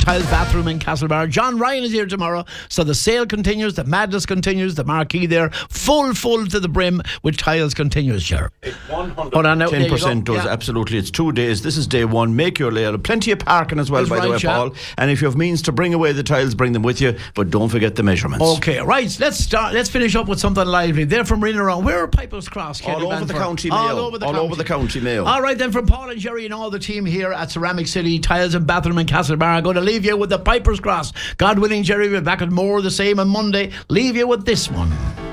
Tiles Bathroom in Castlebar. John Ryan is here tomorrow, so the sale continues, the madness continues, the marquee there, full to the brim with Tiles continues, Ger. 110% does, absolutely. It's 2 days. This is day one. Make your layout. Plenty of parking as well, That's by the way, right, Paul. And if you have means to bring away the tiles, bring them with you, but don't forget the measurements. Okay, right. Let's finish up with something lively. They're from Rin around. Where are Piper's Cross? All over the county, Mayo. All over the county, Mayo. All right, then, from Paul and Jerry and all the team here at Ceramic City, Tiles and Bathroom in Castlebar, I'm going to leave you with the Piper's Cross. God willing, Jerry, we'll be back at more of the same on Monday. Leave you with this one.